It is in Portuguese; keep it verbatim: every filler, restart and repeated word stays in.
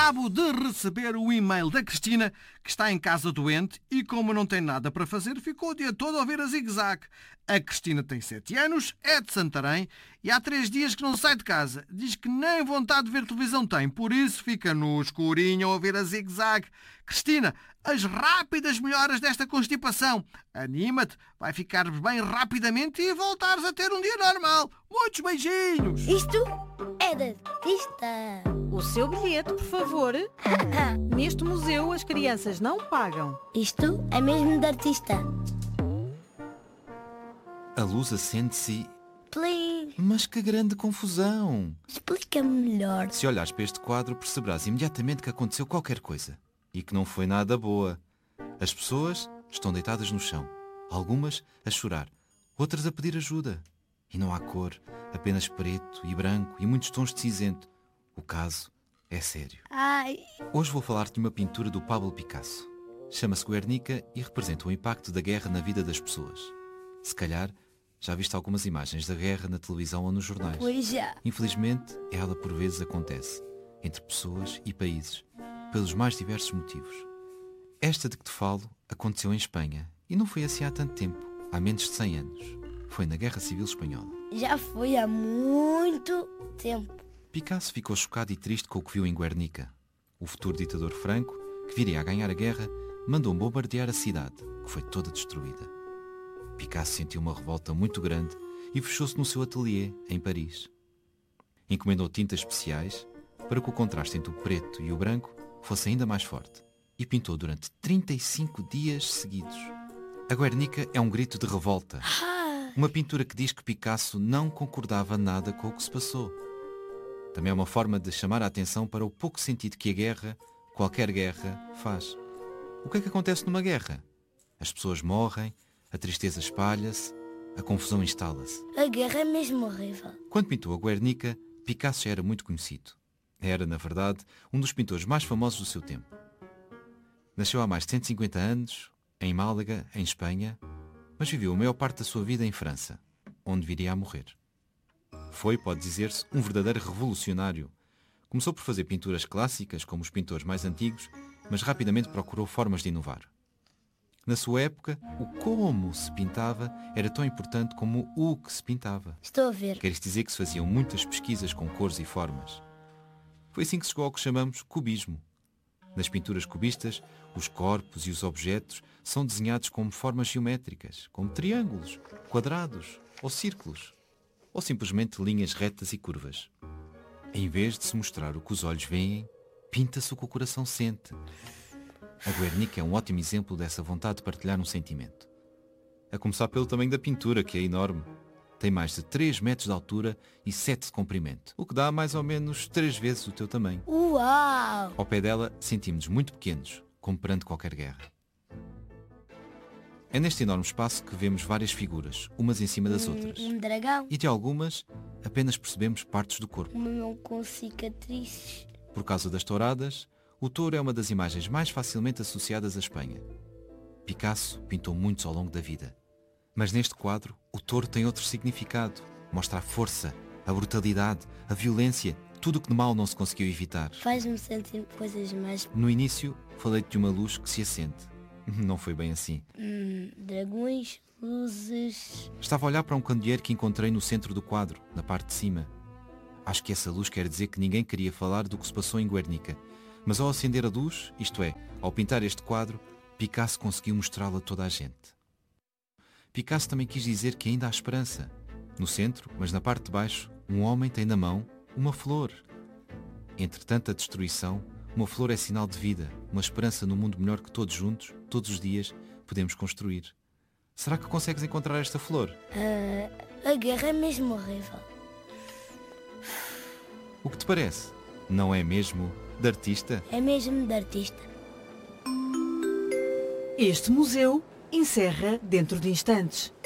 Acabo de receber o e-mail da Cristina, que está em casa doente e, como não tem nada para fazer, ficou o dia todo a ouvir a Zig-Zag. A Cristina tem sete anos, é de Santarém e há três dias que não sai de casa. Diz que nem vontade de ver televisão tem, por isso fica no escurinho a ouvir a Zig-Zag. Cristina, as rápidas melhoras desta constipação. Anima-te, vai ficar bem rapidamente e voltares a ter um dia normal. Muitos beijinhos! Isto é de artista. O seu bilhete, por favor. Neste museu as crianças não pagam. Isto é mesmo de artista. A luz acende-se e... Plim. Mas que grande confusão! Explica-me melhor. Se olhares para este quadro, perceberás imediatamente que aconteceu qualquer coisa. E que não foi nada boa. As pessoas estão deitadas no chão. Algumas a chorar, outras a pedir ajuda. E não há cor, apenas preto e branco e muitos tons de cinzento. O caso é sério. Ai. Hoje vou falar-te de uma pintura do Pablo Picasso. Chama-se Guernica e representa o impacto da guerra na vida das pessoas. Se calhar, já viste algumas imagens da guerra na televisão ou nos jornais. Pois já. Infelizmente, ela por vezes acontece, entre pessoas e países, pelos mais diversos motivos. Esta de que te falo aconteceu em Espanha e não foi assim há tanto tempo, há menos de cem anos. Foi na Guerra Civil Espanhola. Já foi há muito tempo. Picasso ficou chocado e triste com o que viu em Guernica. O futuro ditador Franco, que viria a ganhar a guerra, mandou bombardear a cidade, que foi toda destruída. Picasso sentiu uma revolta muito grande e fechou-se no seu ateliê, em Paris. Encomendou tintas especiais para que o contraste entre o preto e o branco fosse ainda mais forte e pintou durante trinta e cinco dias seguidos. A Guernica é um grito de revolta. Uma pintura que diz que Picasso não concordava nada com o que se passou. Também é uma forma de chamar a atenção para o pouco sentido que a guerra, qualquer guerra, faz. O que é que acontece numa guerra? As pessoas morrem, a tristeza espalha-se, a confusão instala-se. A guerra é mesmo horrível. Quando pintou a Guernica, Picasso já era muito conhecido. Era, na verdade, um dos pintores mais famosos do seu tempo. Nasceu há mais de cento e cinquenta anos, em Málaga, em Espanha, mas viveu a maior parte da sua vida em França, onde viria a morrer. Foi, pode dizer-se, um verdadeiro revolucionário. Começou por fazer pinturas clássicas, como os pintores mais antigos, mas rapidamente procurou formas de inovar. Na sua época, o como se pintava era tão importante como o que se pintava. Estou a ver. Quer dizer que se faziam muitas pesquisas com cores e formas. Foi assim que se chegou ao que chamamos cubismo. Nas pinturas cubistas, os corpos e os objetos são desenhados como formas geométricas, como triângulos, quadrados ou círculos, ou simplesmente linhas retas e curvas. Em vez de se mostrar o que os olhos veem, pinta-se o que o coração sente. A Guernica é um ótimo exemplo dessa vontade de partilhar um sentimento. A começar pelo tamanho da pintura, que é enorme. Tem mais de três metros de altura e sete de comprimento, o que dá mais ou menos três vezes o teu tamanho. Uau! Ao pé dela, sentimos-nos muito pequenos, como perante qualquer guerra. É neste enorme espaço que vemos várias figuras, umas em cima das outras. Um, um dragão. E de algumas, apenas percebemos partes do corpo. Um mão com cicatrizes. Por causa das touradas, o touro é uma das imagens mais facilmente associadas à Espanha. Picasso pintou muitos ao longo da vida. Mas neste quadro, o touro tem outro significado. Mostra a força, a brutalidade, a violência, tudo o que de mal não se conseguiu evitar. Faz-me sentir coisas mais... No início, falei-te de uma luz que se acende. Não foi bem assim. Hum, dragões, luzes... Estava a olhar para um candeeiro que encontrei no centro do quadro, na parte de cima. Acho que essa luz quer dizer que ninguém queria falar do que se passou em Guernica. Mas ao acender a luz, isto é, ao pintar este quadro, Picasso conseguiu mostrá-la a toda a gente. Picasso também quis dizer que ainda há esperança. No centro, mas na parte de baixo, um homem tem na mão uma flor. Entre tanta destruição, uma flor é sinal de vida, uma esperança no mundo melhor que todos juntos, todos os dias, podemos construir. Será que consegues encontrar esta flor? Uh, a guerra é mesmo horrível. O que te parece? Não é mesmo de artista? É mesmo de artista. Este museu encerra dentro de instantes.